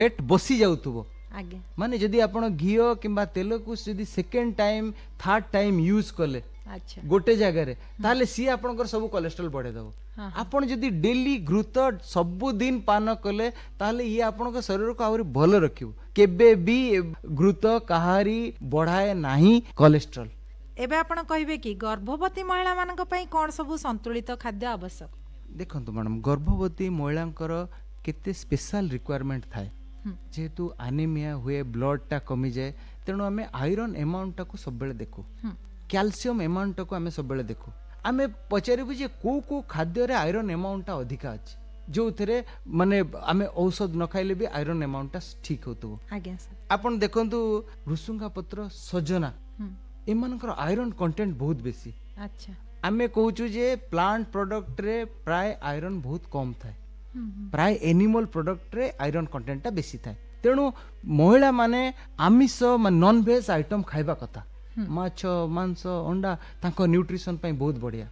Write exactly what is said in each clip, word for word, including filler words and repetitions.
पेट बसी जाउथबो आगे माने जदि आपण घिओ किंबा तेल को जदि second time third time use कले अच्छा गोटे जगह ताले सी आपनकर सब कोलेस्ट्रॉल बढ़े दबो आपण जदि डेली घृत सब दिन पान कले ताले ये आपनकर शरीर को आउरी भलो रखिबो केबे भी घृत कहारी बढ़ाए नाही कोलेस्ट्रॉल। एबे आपण कहिबे कि गर्भवती महिला मानक पई कोन सब संतुलित खाद्य आवश्यक? देखंतु मैडम गर्भवती महिलांकर केते स्पेशल रिक्वायरमेंट थाए जेहेतु एनीमिया हुए ब्लड टा कमी जाए तेणु आम आयरन अमाउंट टाक सब बेले देखू कैल्शियम अमाउंट टाक आम सब बेले देखू आम पचारू जे को को खाद्य रे आयरन अमाउंट टा अधिका अछि जो थे माने आम औषध न खाइले भी आयरन अमाउंट टा ठीक होतो। आज्ञा सर आपण देखंतु भृसुंगा पत्र सजना एमानकर आयरन कंटेंट बहुत बेसी। अच्छा आम कहूँ जे प्लांट प्रोडक्ट रे प्राय आयरन बहुत कम थाए प्राय एनिमल प्रोडक्ट रे आयरन कंटेंट टा बेसी थाए तेणु महिला माने आमिष नॉन वेज आइटम खाइबा कथा माछ मांस अंडा तांको न्यूट्रिशन पई बहुत बढ़िया।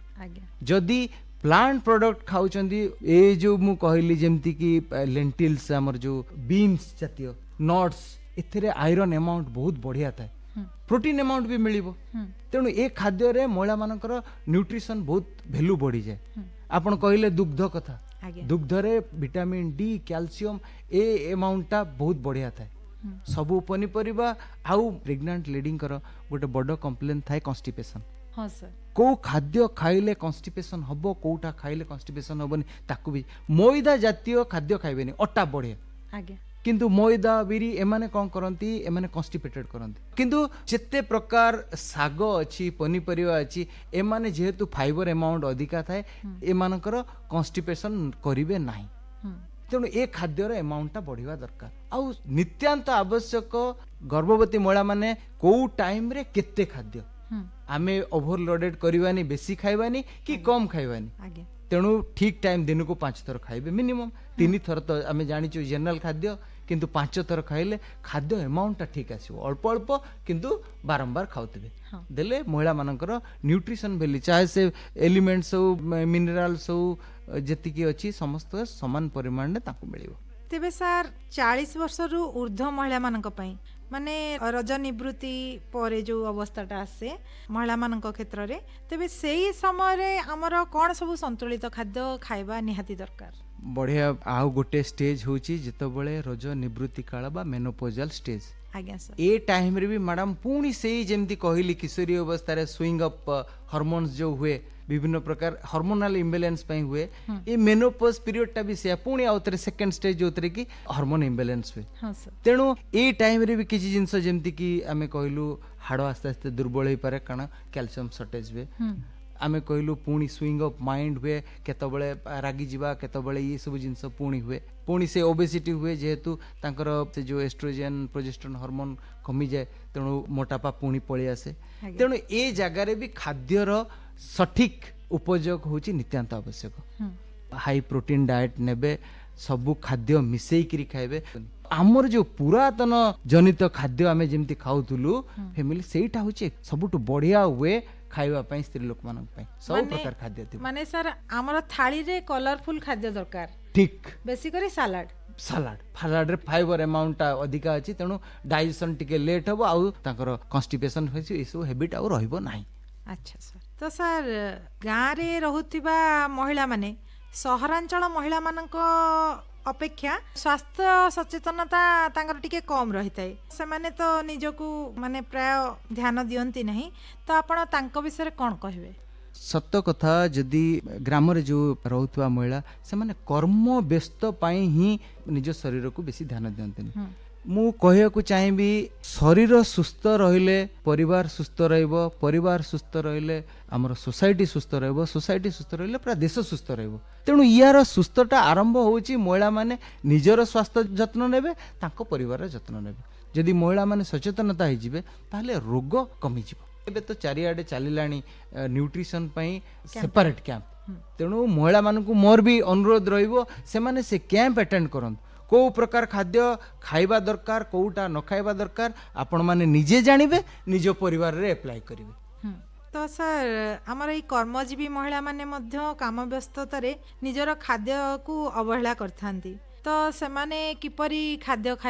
जदि प्लांट प्रोडक्ट खाउचंदी ए जो मु कहली जेमती कि लेंटिल्स हमर जो बीन्स जातीय नट्स एथिरे आयरन अमाउंट बहुत बढ़िया थाए प्रोटीन अमाउंट भी मिलिबो तेणु ए खाद्य रे महिला मानकर न्यूट्रिशन बहुत वैल्यू बढ़ी जाए। आपण कहले दुग्ध कथा दुग्ध रे विटामिन डी कैल्शियम ए अमाउंट टा बहुत बढ़िया थाए सबु पनीपरिबा आउ प्रेग्नेंट लेडी गोटे बड़ कंप्लेन थाए कॉन्स्टिपेशन। हां सर को खाद्य खाइले कॉन्स्टिपेशन हबो कोटा खाइले कॉन्स्टिपेशन हबोनी ताकू भी मैदा जातीय खाद्य खाइबेनी अटा बढ़िया आगे किंतु मैदा बिरी एमाने कौन करती एमाने कॉन्स्टिपेटेड करती किंतु जेते प्रकार साग अच्छी पनीपरिया अच्छी एमाने जेहेतु फाइबर अमाउंट अधिका थाए एमानकर कॉन्स्टिपेशन करिवे नाही तेणु ए खाद्यर अमाउंट टा बढ़िया दरकार आउ नित्यांत आवश्यक गर्भवती महिला माने को टाइम रे केते खाद्य आमे ओवरलोडेड करवानी बेसी खाइबानी कि कम खाइबानी तेणु ठीक टाइम दिन को पांच थर खाइबे मिनिमम तीन थर तो आम जाचु जनरल खाद्य किंतु पांच थर खाइले खाद्य अमाउंट ठीक आसो अल्प अल्प किंतु बारंबार खाउतबे देले महिला मानकर न्यूट्रिशन वैल्यू चाहे से एलिमेंट्स हो मिनरल्स हो जेतिकी अछि समस्त समान परिमाण में ताकू मिलिबो। तेबे सर चालीस वर्ष रु ऊर्ध्व महिला मानक पई माने रज निवृत्ति पर जो अवस्थाटा आसे महिला मानक क्षेत्र रे तेबे सेही समय रे हमर कोन सब संतुलित खाद्य खाइबा निहाती दरकार? बढ़िया आउ गोटे स्टेज होची जेतबेले रज निवृत्ति काल बा मेनोपोजल स्टेज आज्ञा सर ए टाइम रे भी मैडम पुणी से जेमती कहली किशोरी अवस्था रे स्विंग अप हार्मोन्स जो हुए विभिन्न प्रकार हार्मोनल इम्बैलेंस पई हुए ए मेनोपोज पीरियड टा भी से पुणी आउतरे सेकंड स्टेज जोतरे की हार्मोन इम्बैलेंस हुए। हां सर तेणु ए टाइम रे भी किछि जिंस जेमती कि आमे कहलु हाड़ आस्ते आस्ते दुर्बल होई पारे कारण कैल्शियम शॉर्टेज हुए आमे कहलु पुणी स्विंग अप माइंड हुए केतबेले रागी जीवा केतबेले ये सब जिंस पुणी हुए पुणी से ओबेसिटी हुए जेहेतु तांकर से जो एस्ट्रोजन प्रोजेस्टेरोन हार्मोन कमी जाए तेणु मोटापा पुणी पळी आसे तेणु ए जगह रे भी खाद्यर सठिक उपयोग होची नित्यांत आवश्यक हाई प्रोटीन डाएट नेबे सबु खाद्य मिसेई करी खाइबे आमर जो पुरातन जनित खाद्य आमे जेमती खाउथुलु फैमिली सेटा होची सबुटु बढ़िया हुए खाइबा पई स्त्री लोक मानक पई सब प्रकार खाद्य थि माने सर हमर थाली रे कलरफुल खाद्य दरकार ठीक बेसिकली सलाड सलाड सलाड रे फाइबर अमाउंट अधिका अछि तेणु डाइजेशन टिके लेट हबो आउ ताकर कॉन्स्टिपेशन होइछ एसो हैबिट आउ रहइबो नाही। अच्छा सर तो सर गाँव रे रहुथिबा महिला माने सहरांचल महिला मानक अपेक्षा स्वास्थ्य सचेतनता तांकर टिके कम रही थाए से माने तो निजको माने प्राय ध्यान दियंती नहीं तो आपण तांको विषय कोन कहबे? सत्य कथा जदि ग्राम रे जो रहुथवा महिला से माने कर्म व्यस्त पाई ही निज शरीर को बेसी ध्यान दियंती मु कहया को चाहेबी शरीर सुस्थ रहिले परिवार सुस्थ रहइबो परिवार सुस्थ रहिले हमर सोसाइटी सुस्थ रहइबो सोसाइटी सुस्थ रहिले पूरा देश सुस्थ रहइबो तेणु यार सुस्थता आरंभ होची महिला माने निजर स्वास्थ्य जत्न नेबे तांको परिवार जत्न नेबे जदि महिला माने सचेतनता हो जिवे ताहले रोग कमी जिवो। एबे तो चारियाडे चलिलाणी न्यूट्रिशन पई सेपरेट कैंप तेणु महिला मानकु मोर भी अनुरोध रहिबो से माने से कैंप अटेंड करन को प्रकार खाद्य खाइबा दरकार कोटा न खाइबा दरकार आपण माने निजे जानिबे निज परिवार रे अप्लाई करिवे। तो सर आमर ई कर्मजीवी महिला माने मध्य काम व्यस्तता रे निजर खाद्य को अवहेला करथांती ତ ସେମାନେ କିପରି ଖାଦ୍ୟ